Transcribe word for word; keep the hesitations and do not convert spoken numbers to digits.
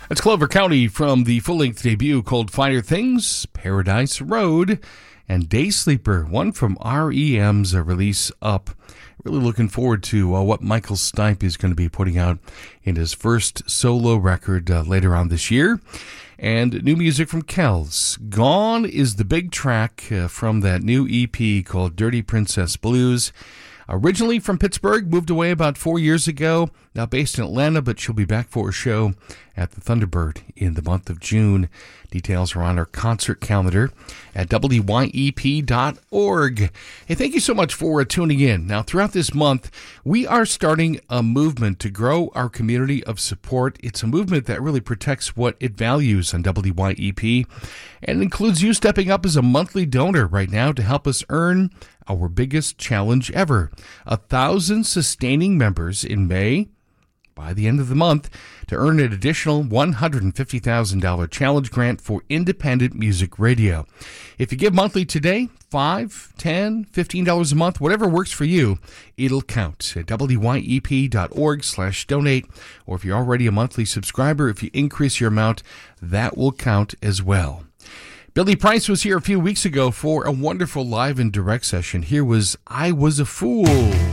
That's Clover County from the full-length debut called Finer Things, Paradise Road, and Day Sleeper, one from R E M's uh, release Up. Really looking forward to uh, what Michael Stipe is going to be putting out in his first solo record uh, later on this year. And new music from Kells. Gone is the big track uh, from that new E P called Dirty Princess Blues. Originally from Pittsburgh, moved away about four years ago, now based in Atlanta, but she'll be back for a show at the Thunderbird in the month of June. Details are on our concert calendar at W Y E P dot org. Hey, thank you so much for uh, tuning in. Now, throughout this month, we are starting a movement to grow our community of support. It's a movement that really protects what it values on W Y E P, and includes you stepping up as a monthly donor right now to help us earn our biggest challenge ever. A thousand sustaining members in May, by the end of the month, to earn an additional one hundred fifty thousand dollars challenge grant for independent music radio. If you give monthly today, five, ten, fifteen dollars a month, whatever works for you, it'll count at W Y E P dot org slash donate. Or if you're already a monthly subscriber, if you increase your amount, that will count as well. Billy Price was here a few weeks ago for a wonderful live and direct session. Here was I Was a Fool.